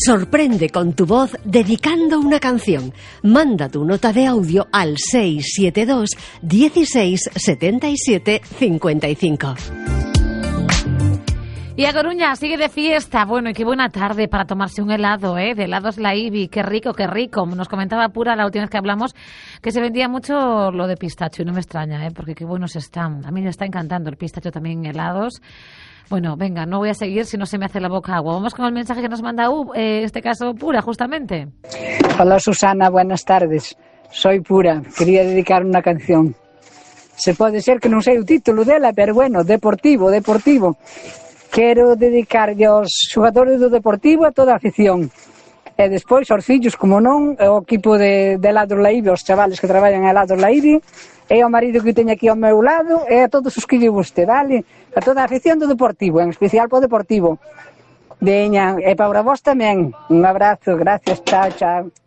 Sorprende con tu voz dedicando una canción. Manda tu nota de audio al 672 16 77 55. Y a Coruña sigue de fiesta. Bueno, y qué buena tarde para tomarse un helado, de helados La Ibi. Qué rico, qué rico. Nos comentaba Pura la última vez que hablamos que se vendía mucho lo de pistacho y no me extraña, porque qué buenos están. A mí me está encantando el pistacho también en helados. Bueno, venga, no voy a seguir si no se me hace la boca agua. Vamos con el mensaje que nos manda en este caso Pura, justamente. Hola Susana, buenas tardes. Soy Pura, quería dedicar una canción. Se pode ser que non sei o título dela, pero bueno, Deportivo. Quero dedicarlle aos xogadores do Deportivo a toda a afición. E despois aos fillos, como non, ao equipo de helados La Ibi, aos chavales que traballan en helados La Ibi, e ao marido que teño aquí ao meu lado, e a todos os que lle guste, vale? A toda a afición do Deportivo, en especial para o Deportivo. Veña, e para vos tamén. Un abrazo, gracias, chao, chao.